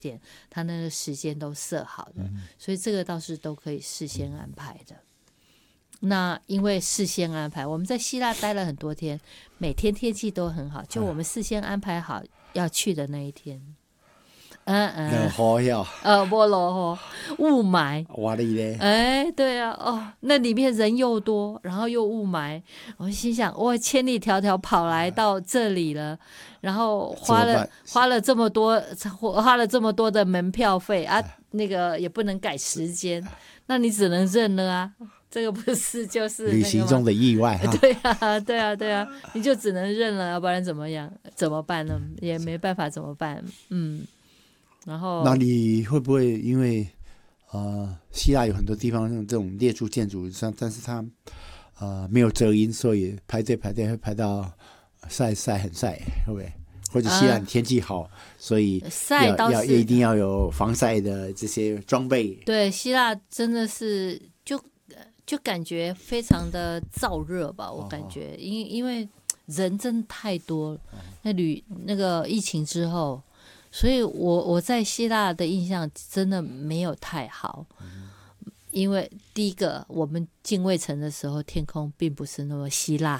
点，他那个时间都设好的，所以这个倒是都可以事先安排的。那因为事先安排，我们在希腊待了很多天，每天天气都很好，就我们事先安排好要去的那一天。 落雨呀， 没落雨，雾霾。 哇哩嘞！ 对啊，那里面人又多，然后又雾霾，我心想，我千里迢迢跑来到这里了，然后花了这么多的门票费啊，那个也不能改时间，那你只能认了啊。这个不是就是旅行中的意外哈？ 对啊，你就只能认了，要不然怎么办呢？也没办法怎么办？然后那你会不会因为希腊有很多地方用这种列柱建筑，但是它没有遮阴，所以排队会排到很晒，会不会？或者希腊天气好，所以一定要有防晒的这些装备。 对，希腊真的是就感觉非常的燥热吧，我感觉，因为人真的太多了，那个疫情之后，所以我在希腊的印象真的没有太好，因为第一个我们进卫城的时候，天空并不是那么希腊。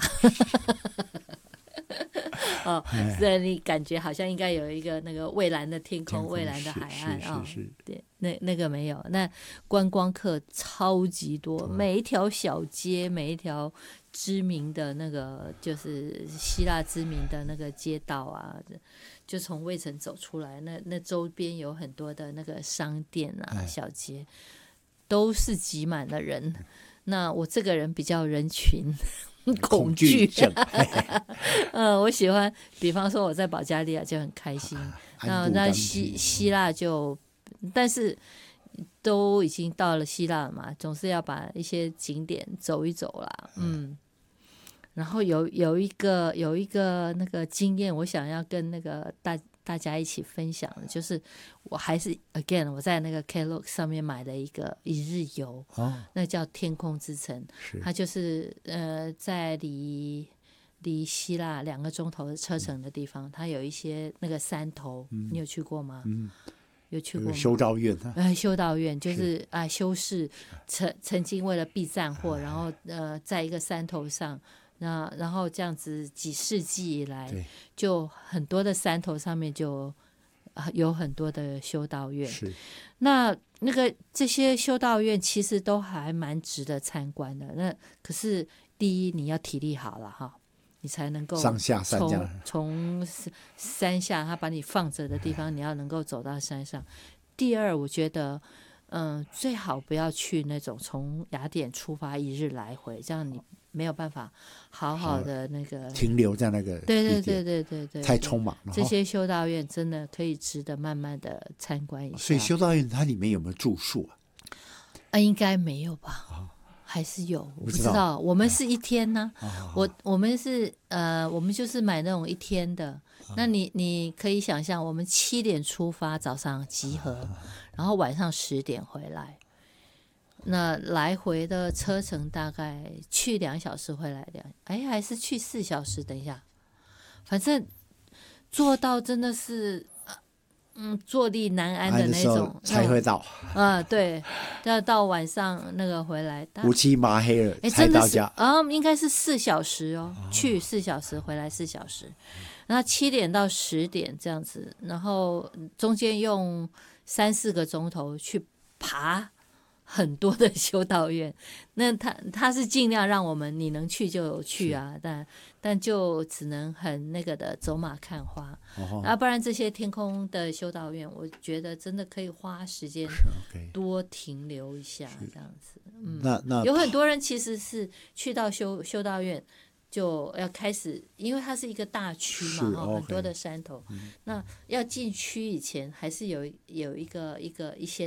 所以你感觉好像应该有一个那个蔚蓝的天空、蔚蓝的海岸是对，那个没有。那观光客超级多，每一条小街、每一条知名的那个就是希腊知名的那个街道啊，就从卫城走出来，那周边有很多的那个商店啊、小街，都是挤满了人。那我这个人比较人群恐惧症我喜欢，比方说我在保加利亚就很开心，那希腊就，但是都已经到了希腊了嘛，总是要把一些景点走一走啦。然后有一个那个经验，我想要跟那个大家一起分享的，就是我还是 again 我在那个 Klook 上面买了一个一日游，那叫天空之城，它就是在离希腊2个钟头的车程的地方，它有一些那个山头，你有去过吗？有去过吗？ 修道院修道院就是修士曾经为了避战祸，然后在一个山头上。然后这样子几世纪以来，就很多的山头上面就有很多的修道院。那个这些修道院其实都还蛮值得参观的。那可是第一你要体力好了哈，你才能够上下山这样从山下他把你放着的地方，你要能够走到山上。第二，我觉得最好不要去那种从雅典出发一日来回，这样你没有办法好好的那个停留在那个对， 太匆忙了。 这些修道院真的可以值得慢慢的参观一下。 所以修道院它里面有没有住宿应该没有吧？还是有？我不知道。我们是一天呢，我们是我们就是买那种一天的。那你可以想象，我们7点出发，早上集合，然后晚上10点回来。那来回的车程大概去2小时，回来还是去4小时？等一下，反正做到真的是坐立难安的那种才会到。 对，要到晚上那个回来乌漆麻黑了才到家。 应该是4小时去4小时，回来4小时。那7点到10点这样子，然后中间用3-4个钟头去爬很多的修道院。那他是尽量让我们你能去就去啊，但就只能很那个的走马看花。不然这些天空的修道院，我觉得真的可以花时间多停留一下这样子。 那有很多人其实是去到修道院就要开始，因为它是一个大区嘛，很多的山头。那要进区以前，还是有一些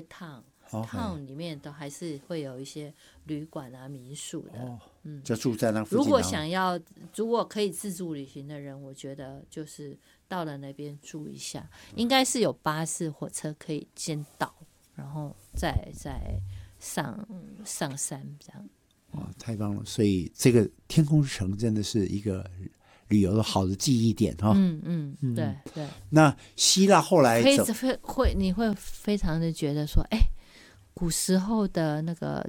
town里面都还是会有一些旅馆啊、民宿的。 就住在那附近。 如果可以自助旅行的人，我觉得就是到了那边住一下，应该是有巴士、火车可以先到，然后再上山这样。 太棒了！所以这个天空之城真的是一个旅游的好的记忆点哈。 对对。 那希腊后来你会非常的觉得说，哎，古时候的那个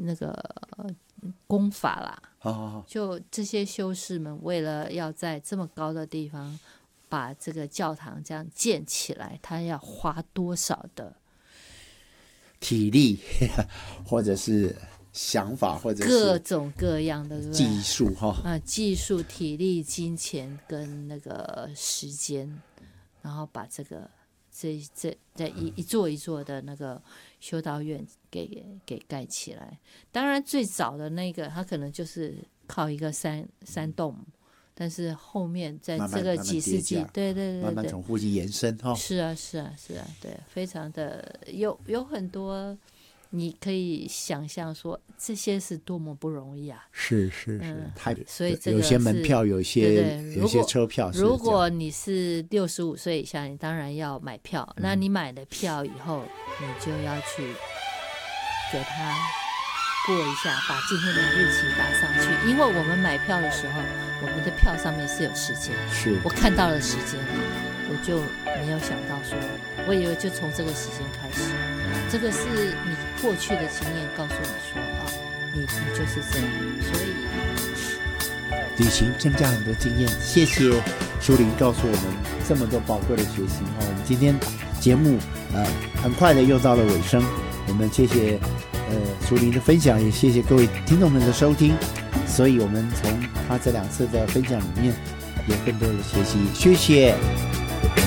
功法啦，就这些修士们为了要在这么高的地方把这个教堂这样建起来，他要花多少的体力或者是想法，或者是各种各样的技术技术、体力、金钱跟那个时间，然后把这一座一座的那个修道院给盖起来。当然最早的那个它可能就是靠一个山洞，但是后面在这个几世纪，对， 慢慢从附近延伸是啊，对，非常的有很多你可以想象说这些是多么不容易啊！ 是， 所以这个有些门票，有些车票。 如果你是65岁以下，你当然要买票。那你买了票以后，你就要去给他过一下，把今天的日期打上去。因为我们买票的时候，我们的票上面是有时间。 是我看到了时间，我就没有想到说，我以为就从这个时间开始。这个是你过去的经验告诉你说你就是这样，所以旅行增加很多经验。谢谢淑玲告诉我们这么多宝贵的学习我们今天节目很快的又到了尾声，我们谢谢淑玲的分享，也谢谢各位听众们的收听。所以我们从他这2次的分享里面有更多的学习，谢谢。